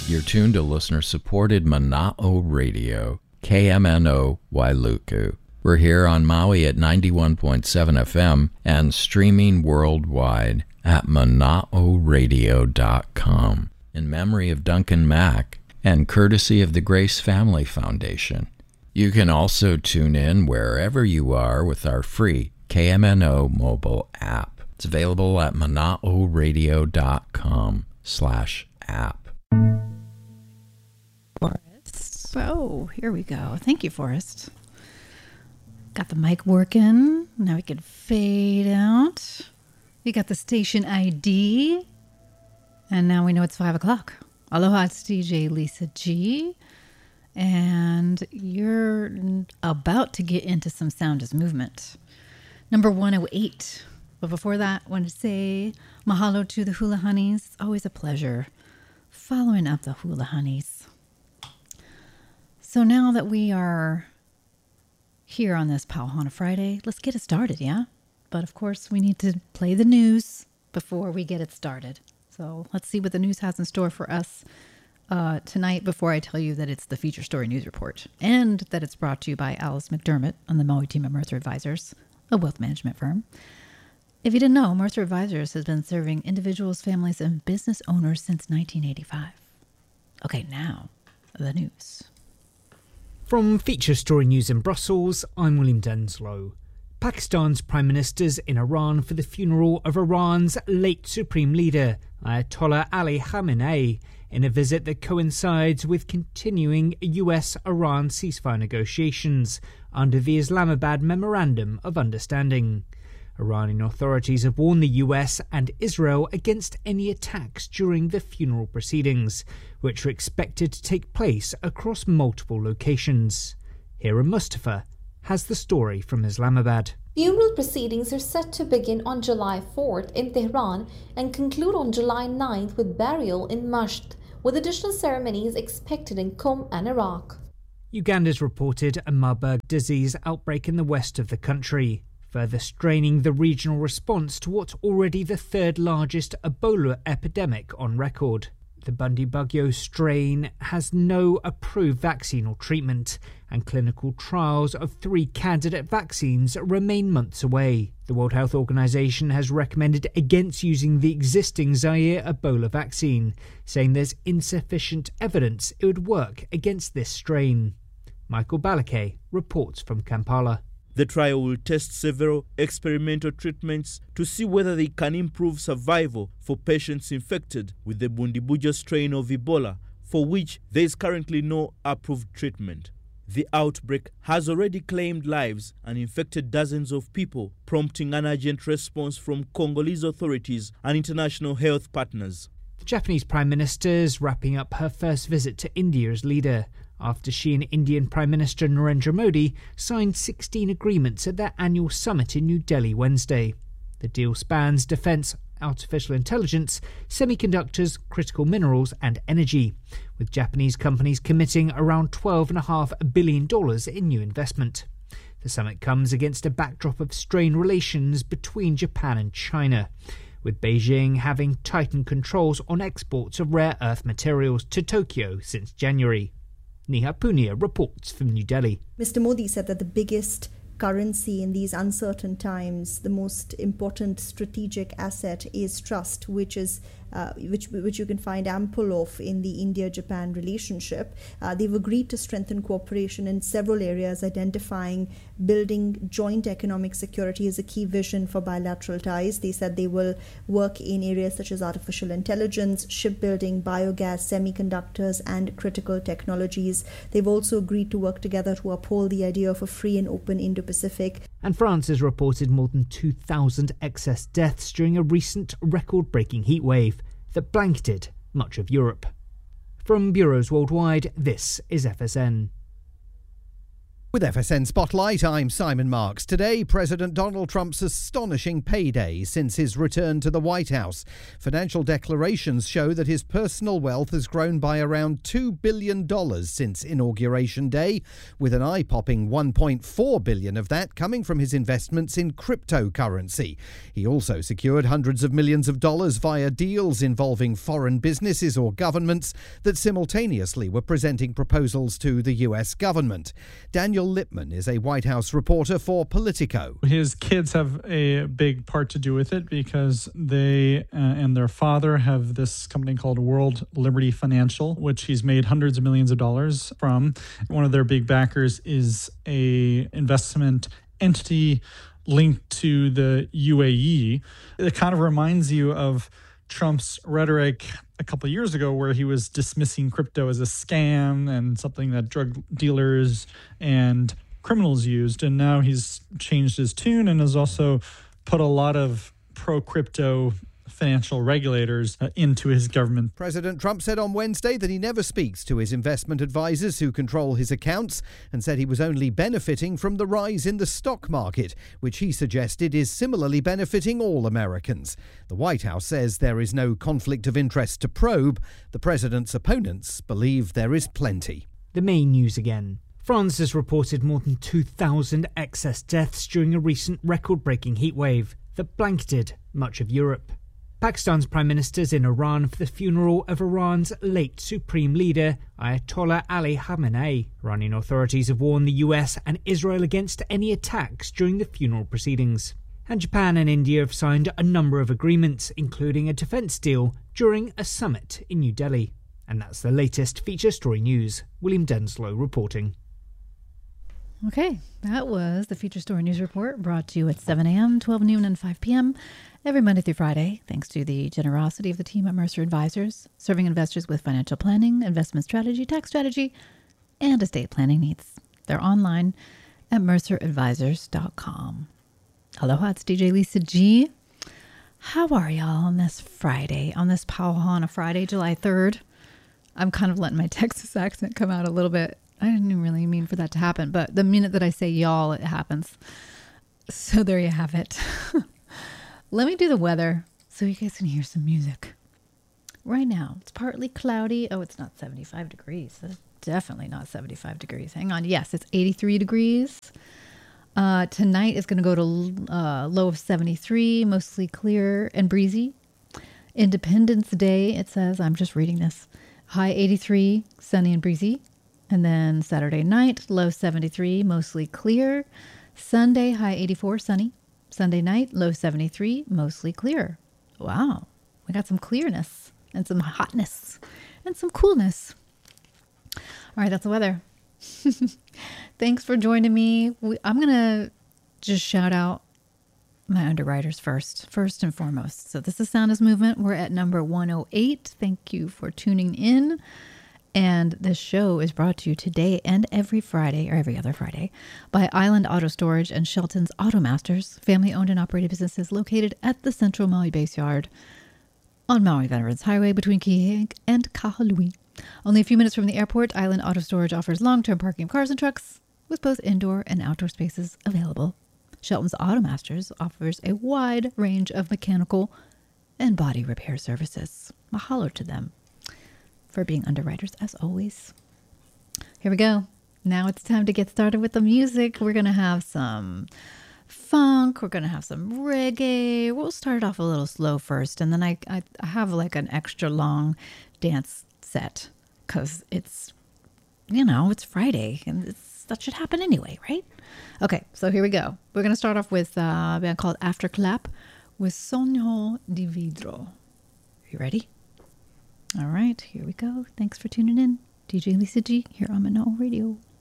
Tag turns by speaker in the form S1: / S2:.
S1: You're tuned to listener-supported Mana'o Radio, KMNO Wailuku. We're here on Maui at 91.7 FM and streaming worldwide at mana'oradio.com in memory of Duncan Mack and courtesy of the Grace Family Foundation. You can also tune in wherever you are with our free KMNO mobile app. It's available at mana'oradio.com/app.
S2: Forrest. Oh, here we go. Thank you, Forrest. Got the mic working. Now we can fade out. We got the station ID. And now we know it's 5 o'clock. Aloha, it's DJ Lisa G. And you're about to get into some Sound is Movement. Number 108. But before that, I want to say mahalo to the Hula Honeys. It's always a pleasure following up the Hula Honeys. So now that we are here on this Pauhana Friday, let's get it started, yeah? But of course, we need to play the news before we get it started. So let's see what the news has in store for us tonight before I tell you that it's the Feature Story News Report and that it's brought to you by Alice McDermott on the Maui team of Mercer Advisors, a wealth management firm. If you didn't know, Mercer Advisors has been serving individuals, families, and business owners since 1985. Okay, now, the news.
S3: From Feature Story News in Brussels, I'm William Denslow. Pakistan's Prime Minister's in Iran for the funeral of Iran's late Supreme Leader, Ayatollah Ali Khamenei, in a visit that coincides with continuing US-Iran ceasefire negotiations under the Islamabad Memorandum of Understanding. Iranian authorities have warned the US and Israel against any attacks during the funeral proceedings, which are expected to take place across multiple locations. Hira Mustafa has the story from Islamabad.
S4: Funeral proceedings are set to begin on July 4th in Tehran and conclude on July 9th with burial in Mashhad, with additional ceremonies expected in Qom and Iraq.
S3: Uganda's reported a Marburg disease outbreak in the west of the country, further straining the regional response to what's already the third largest Ebola epidemic on record. The Bundibugyo strain has no approved vaccine or treatment, and clinical trials of 3 candidate vaccines remain months away. The World Health Organization has recommended against using the existing Zaire Ebola vaccine, saying there's insufficient evidence it would work against this strain. Michael Balake reports from Kampala.
S5: The trial will test several experimental treatments to see whether they can improve survival for patients infected with the Bundibugyo strain of Ebola, for which there is currently no approved treatment. The outbreak has already claimed lives and infected dozens of people, prompting an urgent response from Congolese authorities and international health partners.
S3: The Japanese Prime Minister is wrapping up her first visit to India as leader, after she and Indian Prime Minister Narendra Modi signed 16 agreements at their annual summit in New Delhi Wednesday. The deal spans defence, artificial intelligence, semiconductors, critical minerals and energy, with Japanese companies committing around $12.5 billion in new investment. The summit comes against a backdrop of strained relations between Japan and China, with Beijing having tightened controls on exports of rare earth materials to Tokyo since January. Neha Punia reports from New Delhi.
S6: Mr. Modi said that the biggest currency in these uncertain times, the most important strategic asset is trust, which you can find ample of in the India-Japan relationship. They've agreed to strengthen cooperation in several areas, identifying building joint economic security as a key vision for bilateral ties. They said they will work in areas such as artificial intelligence, shipbuilding, biogas, semiconductors, and critical technologies. They've also agreed to work together to uphold the idea of a free and open Indo-Pacific.
S3: And France has reported more than 2,000 excess deaths during a recent record-breaking heatwave that blanketed much of Europe. From bureaus worldwide, this is FSN.
S7: With FSN Spotlight, I'm Simon Marks. Today, President Donald Trump's astonishing payday since his return to the White House. Financial declarations show that his personal wealth has grown by around $2 billion since Inauguration Day, with an eye-popping $1.4 billion of that coming from his investments in cryptocurrency. He also secured hundreds of millions of dollars via deals involving foreign businesses or governments that simultaneously were presenting proposals to the US government. Daniel Lippman is a White House reporter for Politico.
S8: His kids have a big part to do with it because they and their father have this company called World Liberty Financial, which he's made hundreds of millions of dollars from. One of their big backers is a investment entity linked to the UAE. It kind of reminds you of Trump's rhetoric a couple of years ago where he was dismissing crypto as a scam and something that drug dealers and criminals used. And now he's changed his tune and has also put a lot of pro-crypto financial regulators into his government.
S7: President Trump said on Wednesday that he never speaks to his investment advisors who control his accounts and said he was only benefiting from the rise in the stock market, which he suggested is similarly benefiting all Americans. The White House says there is no conflict of interest to probe. The president's opponents believe there is plenty.
S3: The main news again. France has reported more than 2,000 excess deaths during a recent record-breaking heatwave that blanketed much of Europe. Pakistan's Prime Minister's in Iran for the funeral of Iran's late Supreme Leader, Ayatollah Ali Khamenei. Iranian authorities have warned the US and Israel against any attacks during the funeral proceedings. And Japan and India have signed a number of agreements, including a defence deal, during a summit in New Delhi. And that's the latest feature story news. William Denslow reporting.
S2: Okay, that was the Feature Story News Report, brought to you at 7 a.m., 12 noon, and 5 p.m. every Monday through Friday, thanks to the generosity of the team at Mercer Advisors, serving investors with financial planning, investment strategy, tax strategy, and estate planning needs. They're online at merceradvisors.com. Aloha, it's DJ Lisa G. How are y'all on this Friday, on this Pauhana Friday, July 3rd? I'm kind of letting my Texas accent come out a little bit. I didn't really mean for that to happen, but the minute that I say y'all, it happens. So there you have it. Let me do the weather so you guys can hear some music. Right now, it's partly cloudy. Oh, it's not 75 degrees. It's definitely not 75 degrees. Hang on. Yes, it's 83 degrees. Tonight is going to go to low of 73, mostly clear and breezy. Independence Day, it says, I'm just reading this, high 83, sunny and breezy. And then Saturday night, low 73, mostly clear. Sunday, high 84, sunny. Sunday night, low 73, mostly clear. Wow, we got some clearness and some hotness and some coolness. All right, that's the weather. Thanks for joining me. I'm going to just shout out my underwriters first and foremost. So this is Sound is Movement. We're at number 108. Thank you for tuning in. And this show is brought to you today and every Friday, or every other Friday, by Island Auto Storage and Shelton's Auto Masters, family-owned and operated businesses located at the Central Maui Base Yard on Maui Veterans Highway between Kihei and Kahului. Only a few minutes from the airport, Island Auto Storage offers long-term parking of cars and trucks with both indoor and outdoor spaces available. Shelton's Auto Masters offers a wide range of mechanical and body repair services. Mahalo to them for being underwriters, as always. Here we go. Now it's time to get started with the music. We're going to have some funk. We're going to have some reggae. We'll start off a little slow first, and then I have like an extra long dance set because it's, it's Friday, and that should happen anyway, right? Okay, so here we go. We're going to start off with a band called Afterclap with Sogno di Vidro. You ready? All right, here we go. Thanks for tuning in. DJ Lisa G here on Manoa Radio.